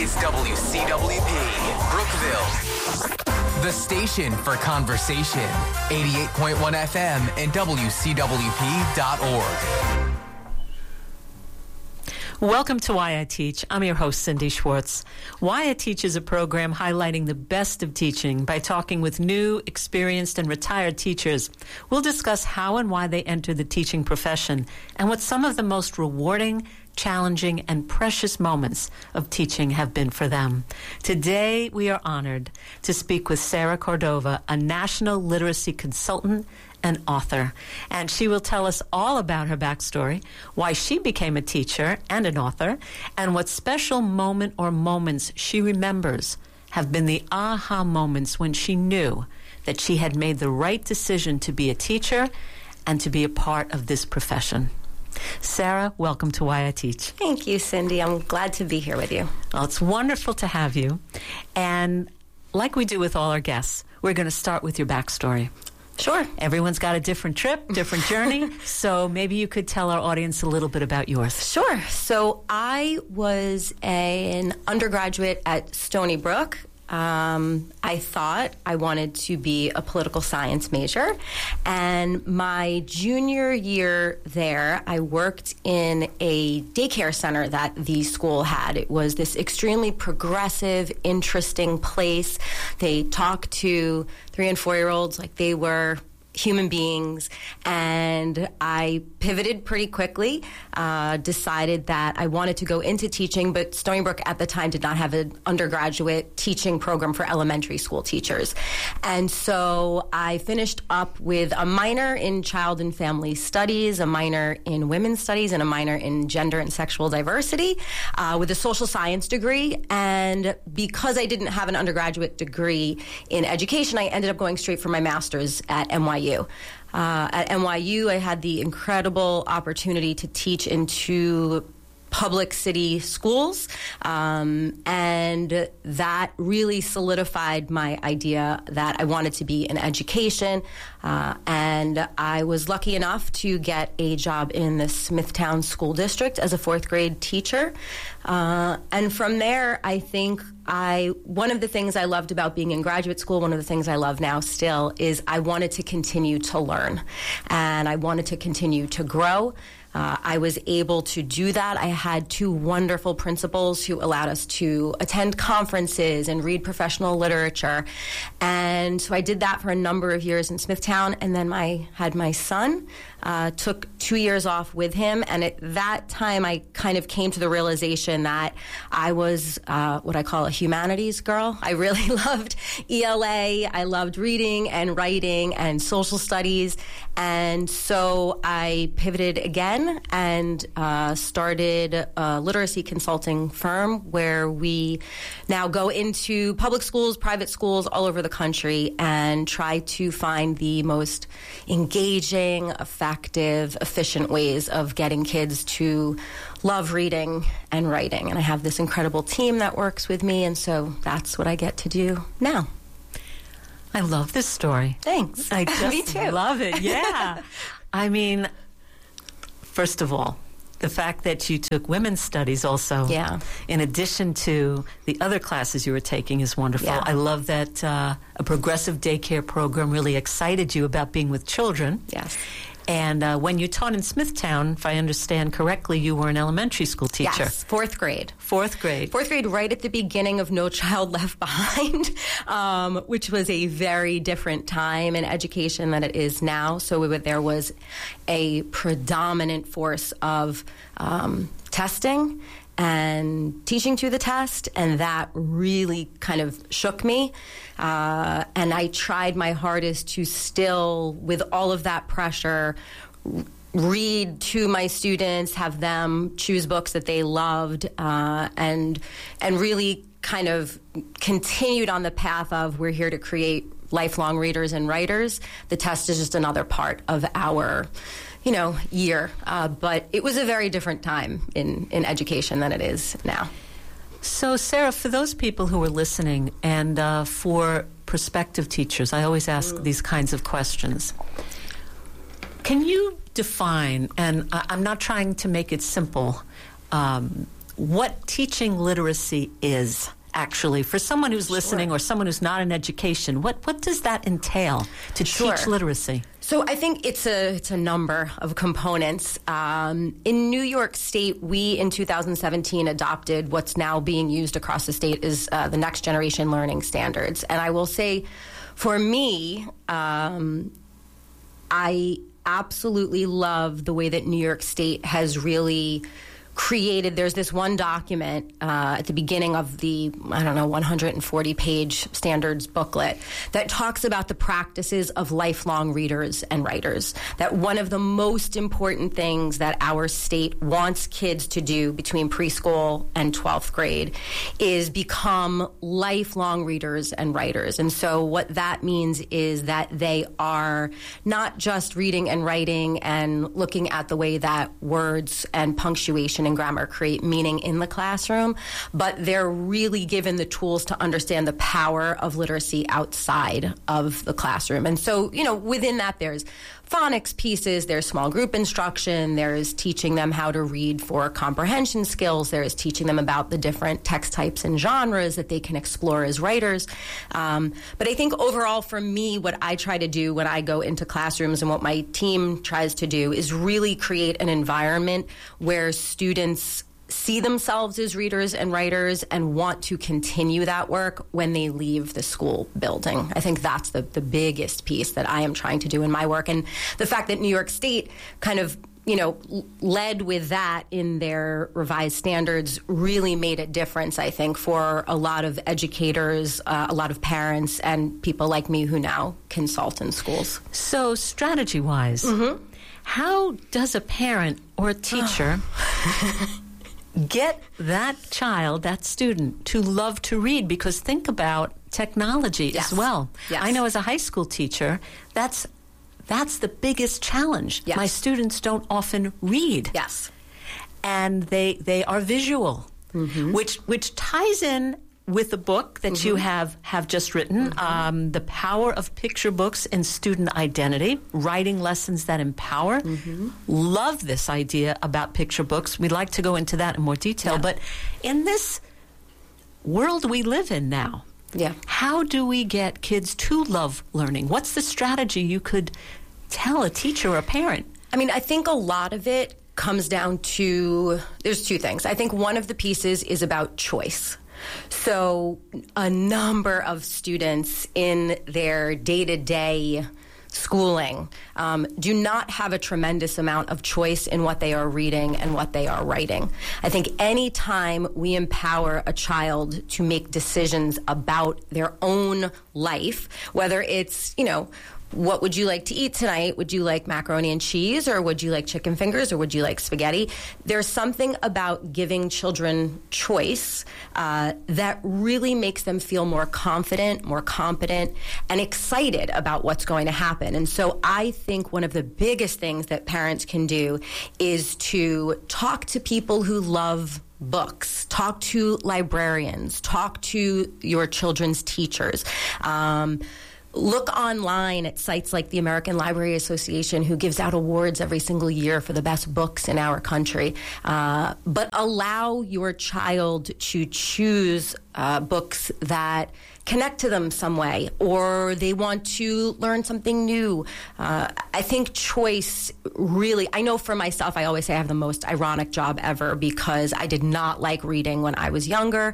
is WCWP, Brookville. The station for conversation. 88.1 FM and WCWP.org. Welcome to Why I Teach. I'm your host, Cindy Schwartz. Why I Teach is a program highlighting the best of teaching by talking with new, experienced, and retired teachers. We'll discuss how and why they entered the teaching profession and what some of the most rewarding, challenging, and precious moments of teaching have been for them. Today, we are honored to speak with Sarah Cordova, a national literacy consultant and author. And she will tell us all about her backstory, why she became a teacher and an author, and what special moment or moments she remembers have been the aha moments when she knew that she had made the right decision to be a teacher and to be a part of this profession. Sarah, welcome to Why I Teach. Thank you, Cindy. I'm glad to be here with you. Well, it's wonderful to have you. And like we do with all our guests, we're going to start with your backstory. Sure. Everyone's got a different trip, different journey, so maybe you could tell our audience a little bit about yours. Sure. So I was an undergraduate at Stony Brook. I thought I wanted to be a political science major, and my junior year there, I worked in a daycare center that the school had. It was this extremely progressive, interesting place. They talked to 3- and 4-year-olds like they were human beings, and I pivoted pretty quickly, decided that I wanted to go into teaching, but Stony Brook at the time did not have an undergraduate teaching program for elementary school teachers. And so I finished up with a minor in child and family studies, a minor in women's studies, and a minor in gender and sexual diversity, with a social science degree. And because I didn't have an undergraduate degree in education, I ended up going straight for my master's at NYU. At NYU, I had the incredible opportunity to teach in 2 public city schools, and that really solidified my idea that I wanted to be in education, and I was lucky enough to get a job in the Smithtown School District as a 4th grade teacher, and from there, I think one of the things I loved about being in graduate school, one of the things I love now still, is I wanted to continue to learn, and I wanted to continue to grow. I was able to do that. I had 2 wonderful principals who allowed us to attend conferences and read professional literature. And so I did that for a number of years in Smithtown, and then I had my son, took 2 years off with him, and at that time I kind of came to the realization that I was what I call a humanities girl. I really loved ELA. I loved reading and writing and social studies, and so I pivoted again and started a literacy consulting firm where we now go into public schools, private schools all over the country and try to find the most engaging, effective, efficient ways of getting kids to love reading and writing. And I have this incredible team that works with me, and so that's what I get to do now. I love this story. Thanks. I just Me too. love it, yeah. I mean, first of all, the fact that you took women's studies also, in addition to the other classes you were taking, is wonderful. Yeah. I love that a progressive daycare program really excited you about being with children. Yes. And when you taught in Smithtown, if I understand correctly, you were an elementary school teacher. Yes, 4th grade. 4th grade. 4th grade, right at the beginning of No Child Left Behind, which was a very different time in education than it is now. So there was a predominant force of testing and teaching to the test, and that really kind of shook me. And I tried my hardest to still, with all of that pressure, read to my students, have them choose books that they loved, and really kind of continued on the path of we're here to create lifelong readers and writers. The test is just another part of our year. But it was a very different time in education than it is now. So, Sarah, for those people who are listening and for prospective teachers, I always ask these kinds of questions. Can you define, and I'm not trying to make it simple, what teaching literacy is. Actually, for someone who's listening or someone who's not in education, what does that entail to teach literacy? So I think it's a number of components. In New York State, we in 2017 adopted what's now being used across the state is the Next Generation Learning Standards. And I will say, for me, I absolutely love the way that New York State has really created. There's this one document at the beginning of the 140-page standards booklet that talks about the practices of lifelong readers and writers. That one of the most important things that our state wants kids to do between preschool and 12th grade is become lifelong readers and writers. And so what that means is that they are not just reading and writing and looking at the way that words and punctuation and grammar create meaning in the classroom, but they're really given the tools to understand the power of literacy outside of the classroom. And so, within that, there's phonics pieces, there's small group instruction, there's teaching them how to read for comprehension skills, there's teaching them about the different text types and genres that they can explore as writers. But I think overall for me, what I try to do when I go into classrooms and what my team tries to do is really create an environment where students see themselves as readers and writers and want to continue that work when they leave the school building. I think that's the biggest piece that I am trying to do in my work. And the fact that New York State kind of led with that in their revised standards really made a difference, I think, for a lot of educators, a lot of parents, and people like me who now consult in schools. So strategy-wise, how does a parent or a teacher get that child, that student, to love to read? Because think about technology as well. Yes. I know as a high school teacher, that's the biggest challenge. Yes. My students don't often read. Yes. And they are visual, which ties in with the book that you have just written, The Power of Picture Books in Student Identity, Writing Lessons That Empower. Love this idea about picture books. We'd like to go into that in more detail. But in this world we live in now, how do we get kids to love learning? What's the strategy you could tell a teacher or a parent? I mean, I think a lot of it comes down to, there's two things. I think one of the pieces is about choice. So a number of students in their day-to-day schooling do not have a tremendous amount of choice in what they are reading and what they are writing. I think any time we empower a child to make decisions about their own life, whether it's, what would you like to eat tonight? Would you like macaroni and cheese, or would you like chicken fingers, or would you like spaghetti? There's something about giving children choice that really makes them feel more confident, more competent, and excited about what's going to happen. And so I think one of the biggest things that parents can do is to talk to people who love books, talk to librarians, talk to your children's teachers. Look online at sites like the American Library Association, who gives out awards every single year for the best books in our country. But allow your child to choose books that connect to them some way, or they want to learn something new. I think choice really, I know for myself, I always say I have the most ironic job ever because I did not like reading when I was younger.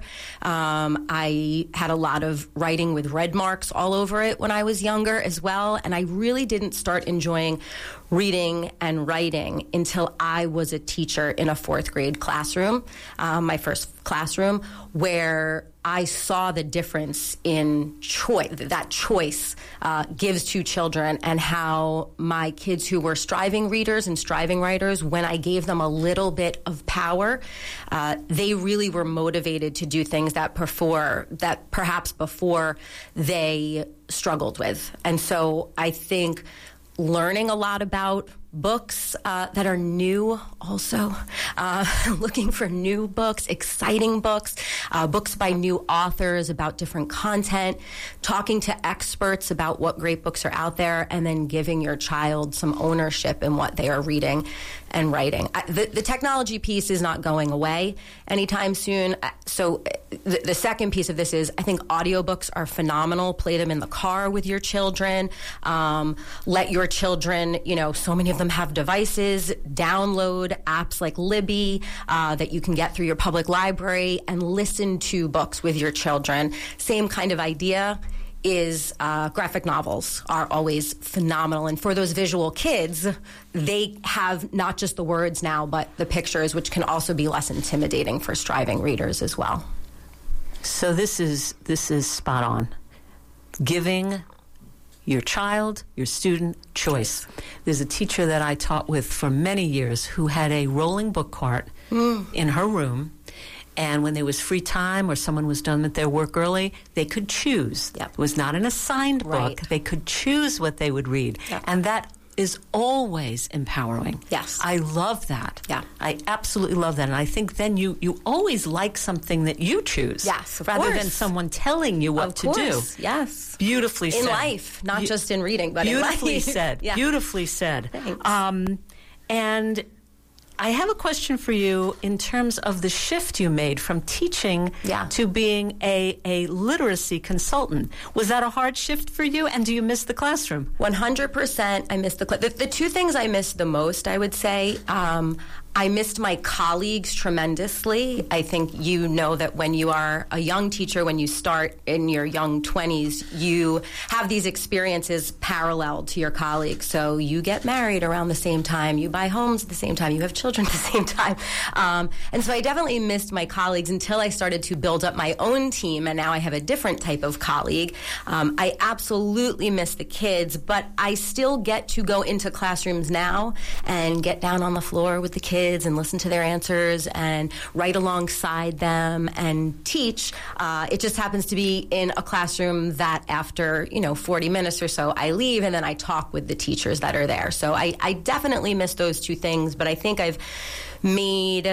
I had a lot of writing with red marks all over it when I was younger as well, and I really didn't start enjoying reading and writing until I was a teacher in a fourth grade classroom, my first classroom, where I saw the difference in choice, that choice gives to children, and how my kids who were striving readers and striving writers, when I gave them a little bit of power, they really were motivated to do things that perhaps before they struggled with. And so I think learning a lot about books that are new also, looking for new books, exciting books, books by new authors about different content, talking to experts about what great books are out there, and then giving your child some ownership in what they are reading. and writing. The technology piece is not going away anytime soon. So the second piece of this is, I think audiobooks are phenomenal. Play them in the car with your children. Let your children, so many of them have devices, download apps like Libby that you can get through your public library and listen to books with your children. Same kind of idea is graphic novels are always phenomenal. And for those visual kids, they have not just the words now, but the pictures, which can also be less intimidating for striving readers as well. So this is spot on. Giving your child, your student, choice. There's a teacher that I taught with for many years who had a rolling book cart in her room. And when there was free time or someone was done with their work early, they could choose. Yep. It was not an assigned book. Right. They could choose what they would read. Yep. And that is always empowering. Yes. I love that. Yeah. I absolutely love that. And I think then you always like something that you choose. Yes, of rather course. than someone telling you what to do. Yes. Beautifully said. In life, not just in reading, but in life. Beautifully said. Yeah. Beautifully said. Thanks. And I have a question for you in terms of the shift you made from teaching to being a literacy consultant. Was that a hard shift for you, and do you miss the classroom? 100% I miss the two things I miss the most, I would say. I missed my colleagues tremendously. I think you know that when you are a young teacher, when you start in your young 20s, you have these experiences parallel to your colleagues. So you get married around the same time, you buy homes at the same time, you have children at the same time. And so I definitely missed my colleagues until I started to build up my own team, and now I have a different type of colleague. I absolutely miss the kids, but I still get to go into classrooms now and get down on the floor with the kids and listen to their answers and write alongside them and teach. It just happens to be in a classroom that after 40 minutes or so I leave, and then I talk with the teachers that are there. So I definitely miss those two things, but I think I've made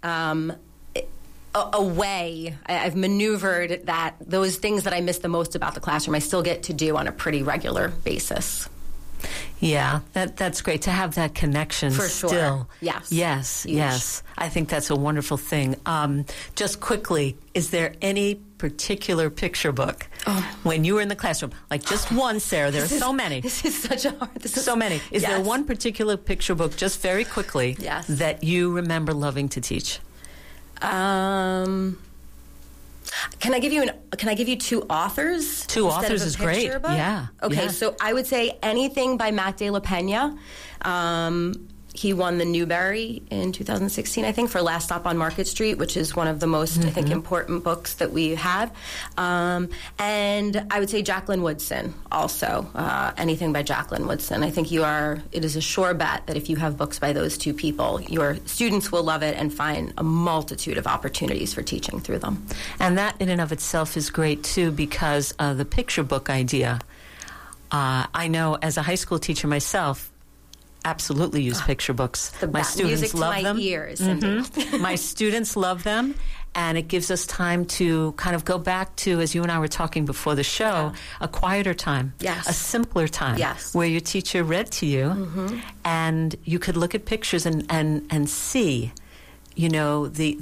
a way, I've maneuvered that those things that I miss the most about the classroom I still get to do on a pretty regular basis. Yeah, that's great to have that connection. For sure. Still. Yes. Yes. I think that's a wonderful thing. Just quickly, is there any particular picture book when you were in the classroom? Like just one, Sarah. There are so many. This is such a hard... So many. Is there one particular picture book, just very quickly, that you remember loving to teach? Can I give you two authors? Two authors is great. Book? Yeah. Okay, yeah. So I would say anything by Matt de la Pena. He won the Newbery in 2016, I think, for Last Stop on Market Street, which is one of the most, I think, important books that we have. And I would say Jacqueline Woodson also. Anything by Jacqueline Woodson. I think it is a sure bet that if you have books by those two people, your students will love it and find a multitude of opportunities for teaching through them. And that in and of itself is great, too, because the picture book idea, I know as a high school teacher myself, absolutely use picture books. My students love them. Ears. My students love them, and it gives us time to kind of go back to, as you and I were talking before the show, a quieter time, a simpler time, where your teacher read to you, and you could look at pictures and see, the